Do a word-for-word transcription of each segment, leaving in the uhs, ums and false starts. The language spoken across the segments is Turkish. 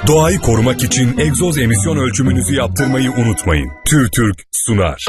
Doğayı korumak için egzoz emisyon ölçümünüzü yaptırmayı unutmayın. TÜRTÜRK sunar.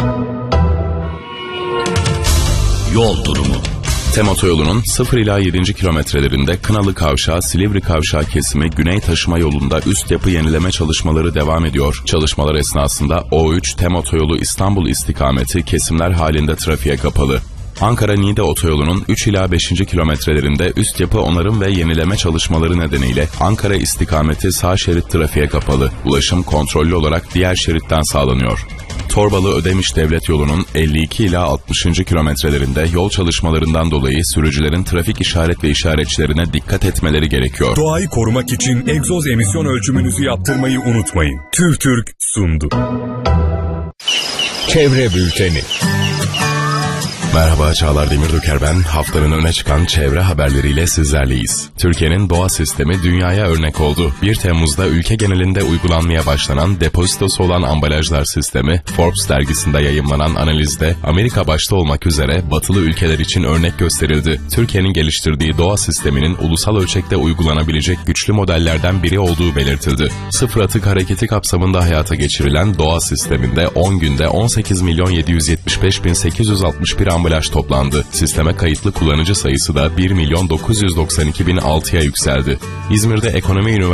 Yol durumu. TEM otoyolunun sıfır ila yedinci kilometrelerinde Kınalı Kavşağı, Silivri Kavşağı kesimi Güney Taşıma yolunda üst yapı yenileme çalışmaları devam ediyor. Çalışmalar esnasında O üç TEM otoyolu İstanbul istikameti kesimler halinde trafiğe kapalı. Ankara-Niğde otoyolunun üç ila beşinci kilometrelerinde üst yapı onarım ve yenileme çalışmaları nedeniyle Ankara istikameti sağ şerit trafiğe kapalı. Ulaşım kontrollü olarak diğer şeritten sağlanıyor. Torbalı-Ödemiş devlet yolunun elli iki ila altmışıncı kilometrelerinde yol çalışmalarından dolayı sürücülerin trafik işaret ve işaretçilerine dikkat etmeleri gerekiyor. Doğayı korumak için egzoz emisyon ölçümünüzü yaptırmayı unutmayın. TÜRTÜRK sundu. Çevre Bülteni. Merhaba, Çağlar Demirduker ben. Haftanın öne çıkan çevre haberleriyle sizlerleyiz. Türkiye'nin doğa sistemi dünyaya örnek oldu. bir Temmuz'da ülke genelinde uygulanmaya başlanan depozitosu olan ambalajlar sistemi, Forbes dergisinde yayımlanan analizde Amerika başta olmak üzere batılı ülkeler için örnek gösterildi. Türkiye'nin geliştirdiği doğa sisteminin ulusal ölçekte uygulanabilecek güçlü modellerden biri olduğu belirtildi. Sıfır atık hareketi kapsamında hayata geçirilen doğa sisteminde on günde on sekiz milyon yedi yüz yetmiş beş bin sekiz yüz altmış bir ambalaj toplandı. Sisteme kayıtlı kullanıcı sayısı da bir milyon dokuz yüz doksan iki bin altıya yükseldi. İzmir'de Ekonomi Üniversitesi